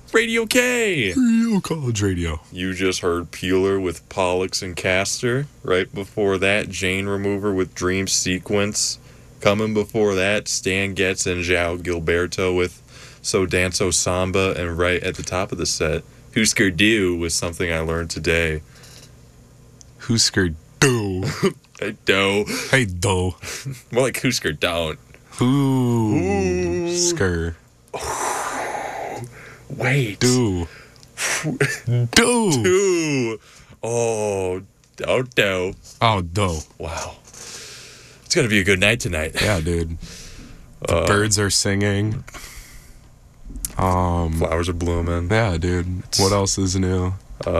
Radio K. Real college radio. You just heard Peeler with Pollux and Castor. Right before that, Jane Remover with Dream Sequence. Coming before that, Stan Getz and João Gilberto with So Danso Samba. And right at the top of the set, Husker Du with Something I Learned Today. Husker Du. Hey, do. Hey, do. More like Husker Don't. Husker. Wait. Do. Do. Oh, do. Oh, do. Wow. It's going to be a good night tonight. Yeah, dude. The birds are singing. Flowers are blooming. Yeah, dude. What else is new?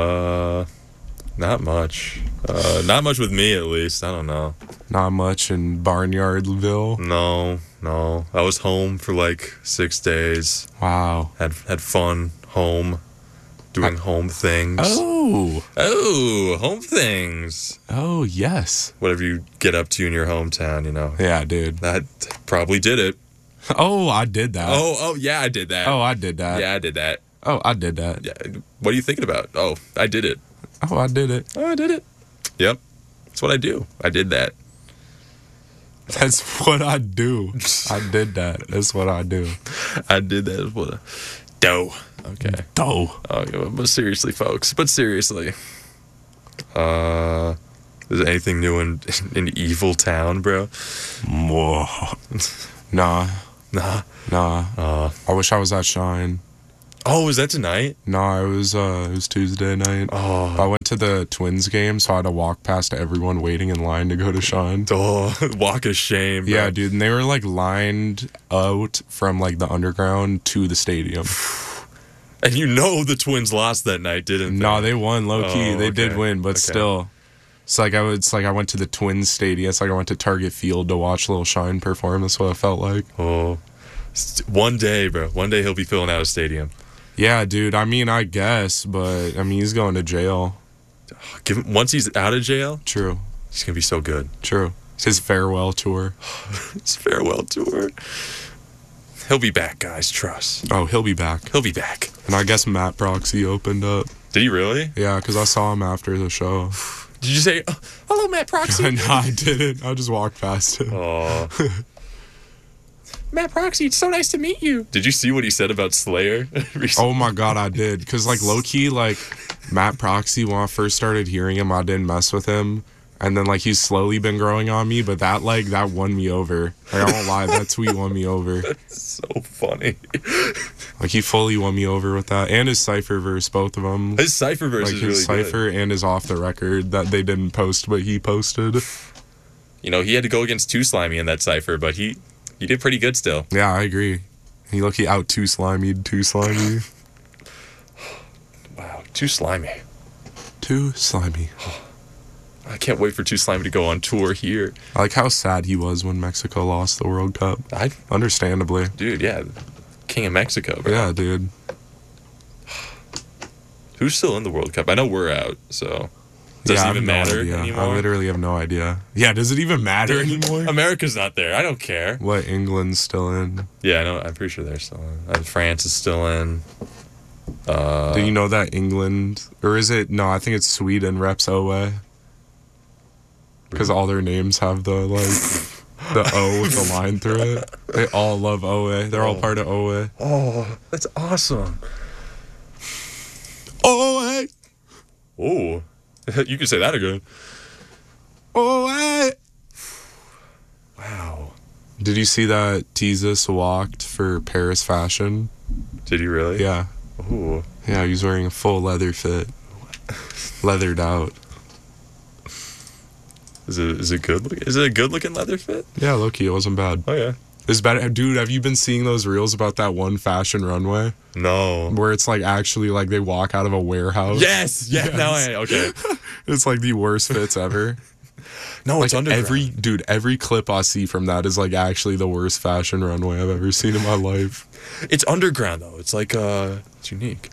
Not much. Not much with me, at least. I don't know. Not much in Barnyardville. No. I was home for like 6 days. Wow. Had fun home. Doing home things. Oh, Home things. oh, yes. Whatever you get up to in your hometown, you know. Yeah, dude. That probably did it. Oh, I did that. Oh, yeah, I did that. Oh, I did that. Yeah, I did that. Oh, I did that. Yeah. What are you thinking about? Oh, I did it. Oh, I did it. Oh, I did it. Yep. That's what I do. I did that. That's what I do. I did that. That's what I do. I did that. That's what I do. Okay. Do. Okay, but seriously, folks. But seriously. Is there anything new in Evil Town, bro? Nah. Nah. I wish I was at Shine. Oh, is that tonight? No, it was Tuesday night. Oh. I went to the Twins game, so I had to walk past everyone waiting in line to go to Shine. Oh, walk of shame, bro. Yeah, dude, and they were like lined out from like the underground to the stadium. And you know the Twins lost that night, didn't they? No, they won low key. Oh, They okay. did win, but still, it's like I went to the Twins stadium. It's like I went to Target Field to watch Lil Shine perform. That's what it felt like. Oh, one day, bro. One day he'll be filling out a stadium. Yeah, dude. I mean, I guess, but I mean, he's going to jail. Once he's out of jail, True. he's gonna be so good. True. It's his farewell tour. His farewell tour. He'll be back, guys. Trust. Oh, he'll be back. He'll be back. And I guess Matt Proxy opened up. Did he really? Yeah, because I saw him after the show. Did you say, hello, Matt Proxy? No, I didn't. I just walked past him. Oh. Matt Proxy, it's so nice to meet you. Did you see what he said about Slayer? Oh my god, I did. Because like low-key, like Matt Proxy, when I first started hearing him, I didn't mess with him. And then like he's slowly been growing on me, but that won me over. Like, I won't lie, that tweet won me over. So funny. Like he fully won me over with that. And his Cypher verse, both of them. His Cypher verse like is his really Cypher and his off the record that they didn't post, but he posted. You know, he had to go against Too Slimy in that Cypher, but he did pretty good still. Yeah, I agree. He out Too Slimy. Wow, Too Slimy. Too Slimy. I can't wait for Too Slimy to go on tour here. I like how sad he was when Mexico lost the World Cup. Understandably. Dude, yeah. King of Mexico, bro. Yeah, dude. Who's still in the World Cup? I know we're out, so does it even matter anymore? I literally have no idea. Yeah, does it even matter anymore? America's not there. I don't care. What, England's still in? Yeah, I know. I'm pretty sure they're still in. France is still in. Do you know that England, or is it, no, I think it's Sweden reps OA. Because all their names have the O with the line through it. They all love OA. They're all part of OA. Oh, that's awesome. OA! Oh, you can say that again. OA! Wow. Did you see that Jesus walked for Paris Fashion? Did you really? Yeah. Ooh. Yeah, he was wearing a full leather fit. Leathered out. Is it good? Is it a good looking leather fit? Yeah, low-key, it wasn't bad. Oh yeah. It's better, dude. Have you been seeing those reels about that one fashion runway No. where it's like actually like they walk out of a warehouse? Yes. Yeah. Yes. Now okay. It's like the worst fits ever. No, it's Like underground. every clip I see from that is like actually the worst fashion runway I've ever seen in my life. It's underground though. It's like it's unique.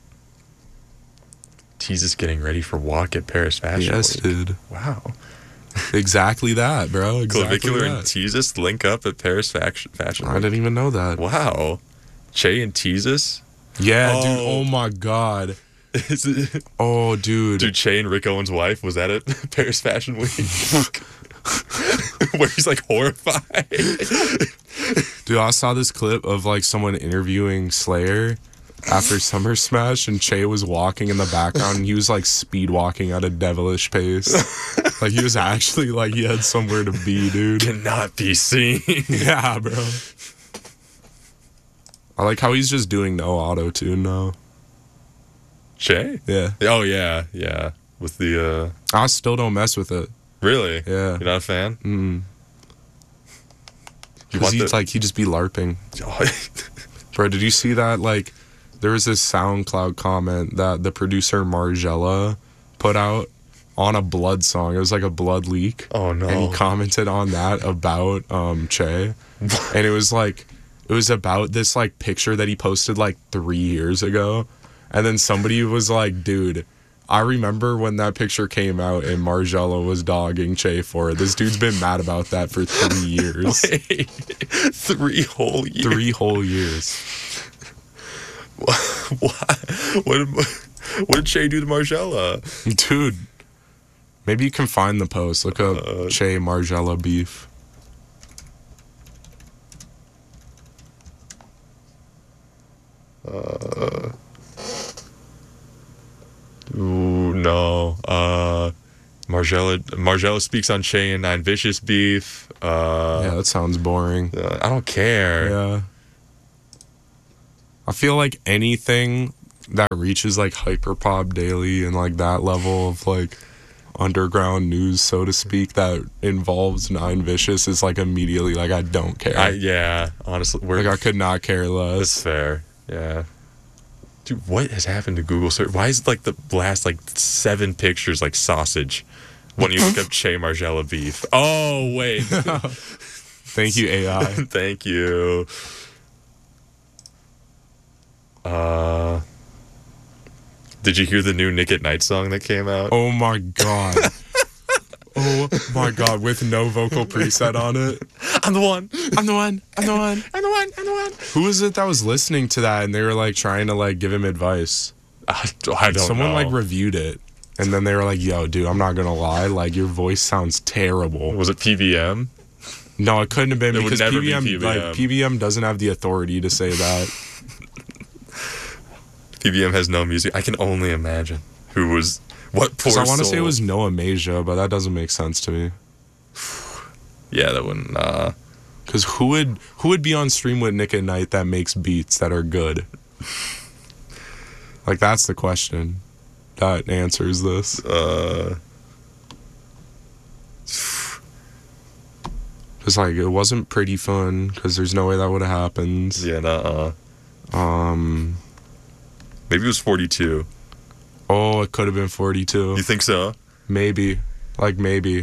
Jesus getting ready for walk at Paris Fashion Yes, Week. dude. Wow. Exactly that, bro. Exactly Clavicular and that. Teezus link up at Paris Fashion I Week. didn't even know that. Wow. Che and Teezus? Yeah, Oh. dude. Oh my god. Is it, Oh, dude. dude, Che and Rick Owens' wife was at it Paris Fashion Week. Where he's like horrified. Dude, I saw this clip of like someone interviewing Slayer after Summer Smash, and Che was walking in the background, and he was like speed walking at a devilish pace. Like he was actually like he had somewhere to be, dude. Cannot be seen. Yeah, bro. I like how he's just doing no auto tune now. Che? Yeah. Oh yeah, yeah. With the I still don't mess with it. really? Yeah. You're not a fan? Mm. You Cause want he's the like he just be LARPing. Bro, did you see that? Like, there was this SoundCloud comment that the producer Margella put out on a Blood song. It was like a Blood leak. Oh no. And he commented on that about Che. And it was like, it was about this like picture that he posted like 3 years ago. And then somebody was like, dude, I remember when that picture came out and Margella was dogging Che for it. This dude's been mad about that for 3 years. Wait, 3 whole years. 3 whole years. What did Che do to Margella? Dude, maybe you can find the post. Look up Che Margella beef. Ooh, no. Margella speaks on Che and Nine Vicious beef. Yeah, that sounds boring. I don't care. Yeah. I feel like anything that reaches like Hyperpop Daily and like that level of like underground news, so to speak, that involves Nine Vicious is like immediately like I don't care. Yeah, honestly, like I could not care that's less. fair. Yeah. Dude, what has happened to Google search? Why is like the last like 7 pictures like sausage when you look up Che Margella beef? Oh wait. Thank you, AI. Thank you. Did you hear the new Nick at Night song that came out? Oh my god. Oh my god, with no vocal preset on it. I'm the one. I'm the one. I'm the one. I'm the one. I'm the one. Who was it that was listening to that and they were like trying to like give him advice? I don't know. Someone like reviewed it and then they were like, yo, dude, I'm not gonna lie, like your voice sounds terrible. Was it PVM? No, it couldn't have been It would because never be PBM, like PBM. PBM doesn't have the authority to say that. PVM has no music. I can only imagine who was what poor So I want to soul. say it was Noah Masia, but that doesn't make sense to me. Yeah, that wouldn't. Because who would be on stream with Nick at Night that makes beats that are good? Like that's the question that answers this. Because like it wasn't Pretty Fun because there's no way that would have happened. Yeah, maybe it was 42. Oh, it could have been 42. You think so? Maybe. Like maybe.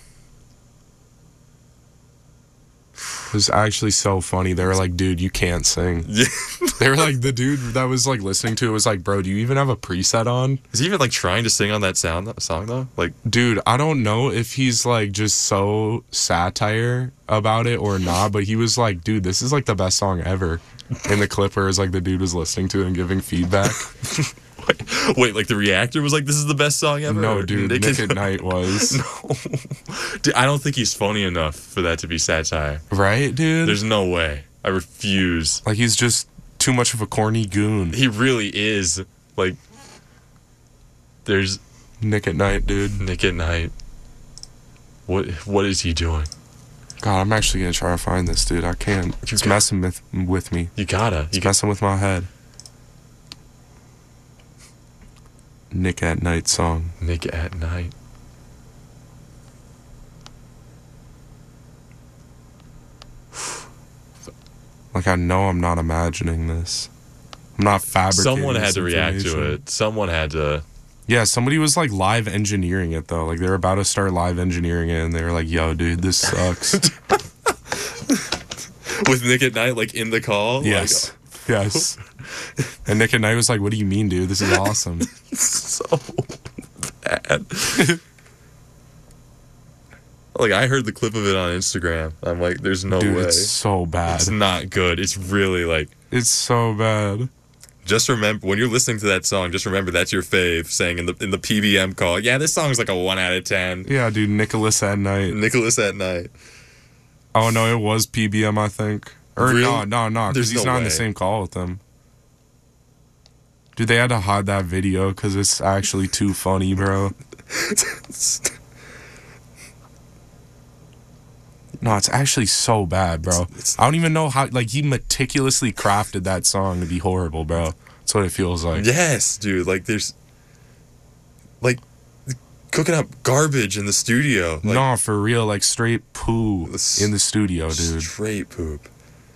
It was actually so funny. They were like, dude, you can't sing. Yeah. They were like, the dude that was like listening to it was like, bro, do you even have a preset on? Is he even like trying to sing on that song though? Like, Dude, I don't know if he's like just so satire about it or not, but he was like, dude, this is like the best song ever. In the clip where it's like the dude was listening to it and giving feedback. wait, like the reactor was like, this is the best song ever? No, dude, Nick at Night was. No. Dude, I don't think he's funny enough for that to be satire. Right, dude? There's no way. I refuse. Like he's just too much of a corny goon. He really is. Like, there's Nick at Night, dude. Nick at Night. What is he doing? God, I'm actually gonna try to find this, dude. I can't. It's messing with me. You gotta. It's messing with my head. Nick at Night song. Nick at Night. Like I know I'm not imagining this. I'm not fabricating. Someone had this to react to information. it. Someone had to. Yeah, somebody was like live engineering it though. Like they were about to start live engineering it, and they were like, "Yo, dude, this sucks." With Nick at Night, like in the call. Yes, yes. And Nick at Night was like, "What do you mean, dude? This is awesome." Like, so bad. Like, I heard the clip of it on Instagram. I'm like, there's no Dude, way. it's so bad. It's not good. It's really like... It's so bad. Just remember, when you're listening to that song, just remember that's your fave, saying in the PBM call, yeah, this song's like a 1 out of 10. Yeah, dude, Nicholas at Night. Nicholas at Night. Oh, no, it was PBM, I think. Or Really? no, because he's not in the same call with them. Dude, they had to hide that video because it's actually too funny, bro. No, it's actually so bad, bro. I don't even know how, like, he meticulously crafted that song to be horrible, bro. That's what it feels like. Yes, dude. Like, there's... Like, cooking up garbage in the studio. Like, No, for real, like, straight poo in the studio, dude. Straight poop.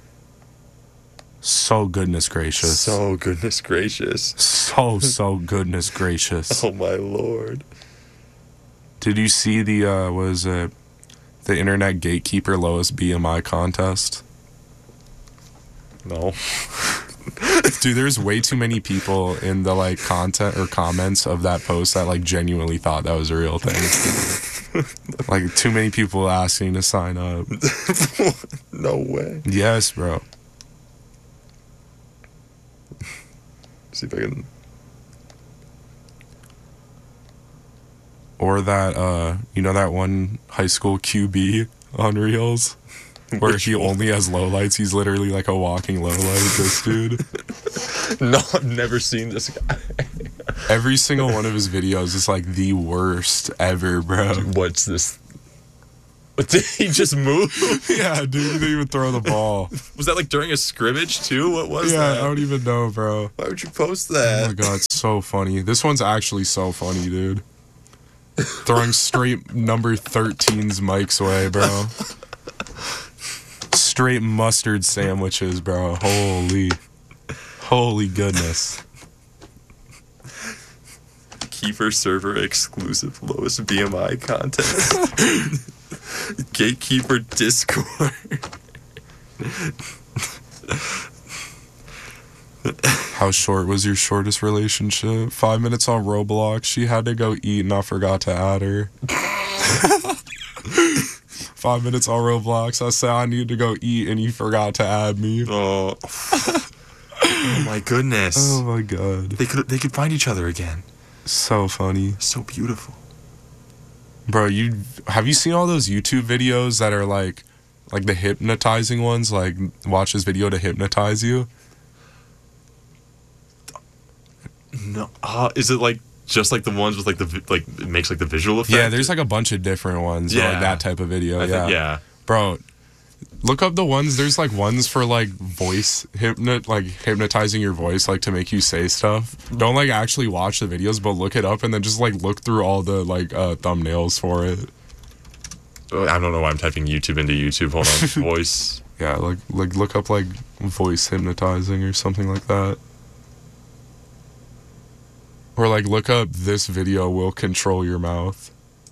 So goodness gracious. So goodness gracious. So goodness gracious. Oh, my Lord. Did you see the, the Internet Gatekeeper lowest BMI contest? No. Dude, there's way too many people in the, like, content or comments of that post that, like, genuinely thought that was a real thing. Like, too many people asking to sign up. No way. Yes, bro. See if I can... Or that, you know that one high school QB on Reels? Where he only has lowlights. He's literally like a walking lowlight, this dude. No, I've never seen this guy. Every single one of his videos is like the worst ever, bro. What's this? Did he just move? Yeah, dude, he didn't even throw the ball. Was that like during a scrimmage too? What was Yeah, that? I don't even know, bro. Why would you post that? Oh my god, it's so funny. This one's actually so funny, dude. Throwing straight number 13's Mike's way, bro. Straight mustard sandwiches, bro. Holy goodness. Keeper server exclusive lowest BMI contest. Gatekeeper Discord. How short was your shortest relationship? 5 minutes on Roblox. She had to go eat and I forgot to add her. 5 minutes on Roblox. I said I needed to go eat and you forgot to add me. Oh. Oh my goodness. Oh my god. They could find each other again. So funny. So beautiful. Bro, have you seen all those YouTube videos that are like the hypnotizing ones? Like, watch this video to hypnotize you? No. Is it like just like the ones with like it makes like the visual effect? Yeah, there's like a bunch of different ones. Yeah. Like that type of video. Yeah. Bro, look up the ones. There's like ones for like voice hypnotizing your voice, like to make you say stuff. Don't like actually watch the videos, but look it up and then just like look through all the like thumbnails for it. I don't know why I'm typing YouTube into YouTube. Hold on. Voice. Yeah, like look up like voice hypnotizing or something like that. Or like look up this video will control your mouth.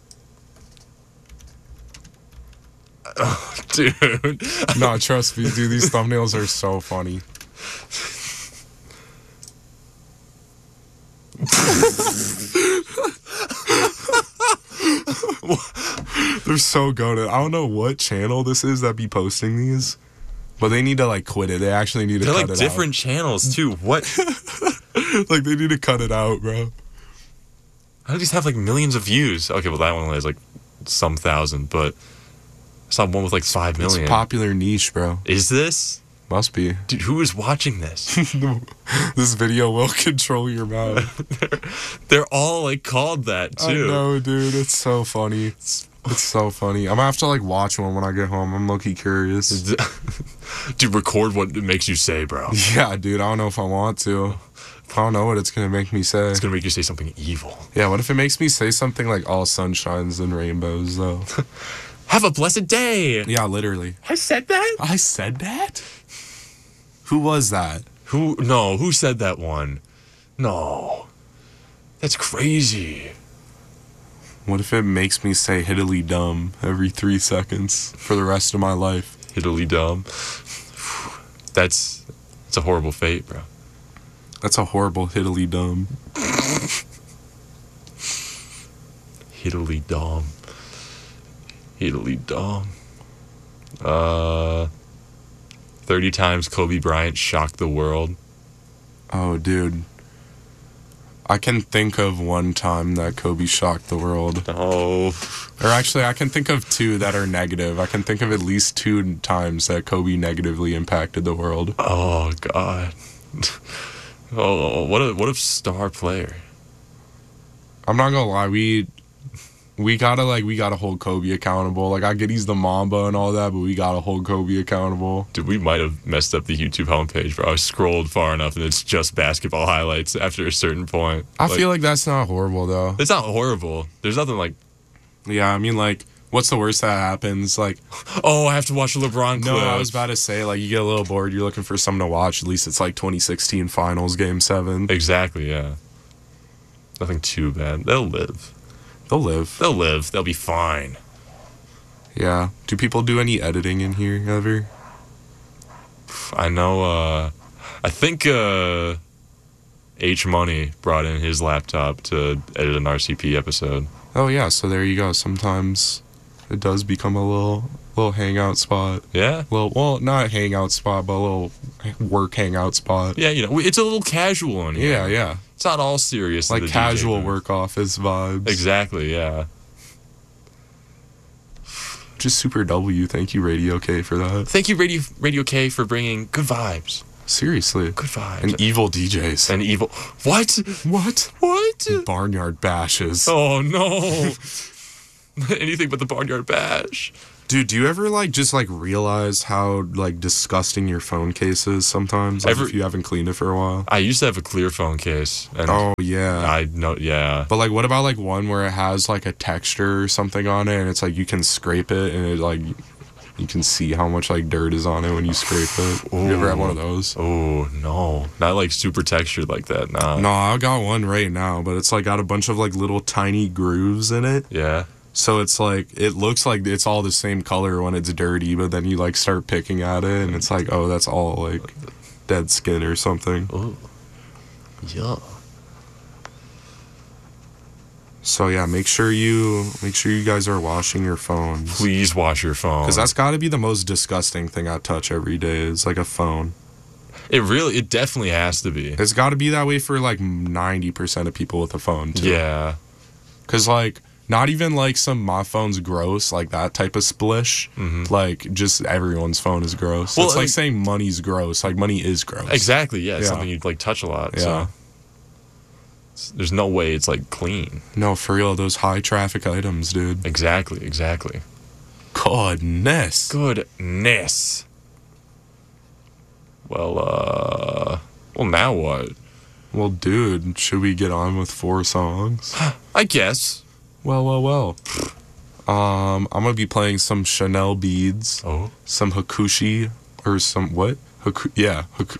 Oh, dude. No, trust me, dude, these thumbnails are so funny. They're so goated. I don't know what channel this is that be posting these, but they need to like quit it. They actually need to cut it out. They're like different channels too. What? Like they need to cut it out, bro. How do these have like millions of views? Okay, well that one has like some thousand, but I saw one with like 5 million. It's a popular niche, bro. Is this? Must be. Dude, who is watching this? This video will control your mouth. They're all like called that too. I know, dude. It's so funny. It's so funny. I'm gonna have to like watch one when I get home. I'm low-key curious. Dude, record what it makes you say, bro. Yeah, dude. I don't know if I want to. I don't know what it's gonna make me say. It's gonna make you say something evil. Yeah, what if it makes me say something like all sunshines and rainbows, though? Have a blessed day. Yeah, literally. I said that? I said that? Who was that? Who said that one? No. That's crazy. What if it makes me say hiddly dumb every 3 seconds for the rest of my life? Hiddly dumb. That's a horrible fate, bro. That's a horrible hiddly dumb. Hiddly dumb. He'd lead dog. 30 times Kobe Bryant shocked the world. Oh, dude. I can think of one time that Kobe shocked the world. Oh. Or actually, I can think of two that are negative. I can think of at least 2 times that Kobe negatively impacted the world. Oh, God. Oh, what a star player. I'm not gonna lie, we gotta hold Kobe accountable. Like, I get he's the Mamba and all that, but we gotta hold Kobe accountable. Dude, we might have messed up the YouTube homepage, bro. I scrolled far enough and it's just basketball highlights after a certain point. I feel like that's not horrible, though. It's not horrible. There's nothing like, Yeah, I mean, like, what's the worst that happens? Like, oh, I have to watch a LeBron clip. no, I was about to say, like, you get a little bored, you're looking for something to watch. At least it's like 2016 Finals, Game 7. Exactly, yeah. Nothing too bad. They'll live. They'll live. They'll live. They'll be fine. Yeah. Do people do any editing in here ever? I know, I think, H Money brought in his laptop to edit an RCP episode. Oh, yeah, so there you go. Sometimes it does become a little hangout spot. Yeah? Well, not hangout spot, but a little work hangout spot. Yeah, you know, it's a little casual in here. Yeah, yeah. It's not all serious. Like in the casual DJ booth. work office vibes. Exactly, yeah. Just Super W. Thank you, Radio K, for that. Thank you, Radio K, for bringing good vibes. Seriously. Good vibes. And evil DJs. And evil. What? What? What? Barnyard bashes. Oh, no. Anything but the Barnyard Bash. Dude, do you ever, like, just, like, realize how, like, disgusting your phone case is sometimes? Like, if you haven't cleaned it for a while? I used to have a clear phone case. And Oh, yeah. I know, yeah. But, like, what about, like, one where it has, like, a texture or something on it, and it's, like, you can scrape it, and it, like, you can see how much, like, dirt is on it when you scrape it? You ever have one of those? Oh, no. Not, like, super textured like that, nah. No, I got one right now, but it's, like, got a bunch of, like, little tiny grooves in it. Yeah. So it's, like, it looks like it's all the same color when it's dirty, but then you, like, start picking at it, and it's, like, oh, that's all, like, dead skin or something. Oh. Yeah. So yeah, make sure you guys are washing your phones. Please wash your phone. Because that's got to be the most disgusting thing I touch every day is like a phone. It definitely has to be. It's got to be that way for like 90% of people with a phone too. Yeah. Because like not even like some my phone's gross, like that type of splish. Mm-hmm. Like just everyone's phone is gross. Well, it's like saying money's gross. Like money is gross. Exactly. Yeah. It's Yeah. something you'd like touch a lot. Yeah. So there's no way it's like clean. No, for real, those high traffic items, dude. Exactly. Goodness. Goodness. Well, now what? Well, dude, should we get on with 4 songs? I guess. Well. I'm gonna be playing some Chanel beads, Oh. some Hakushi, or some what? Hakushi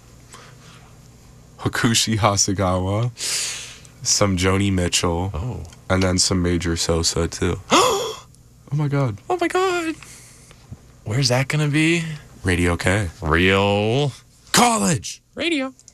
Hasegawa, some Joni Mitchell, Oh. and then some Major Sosa too. Oh my god. Oh my God. Where's that gonna be? Radio K. Real College! radio.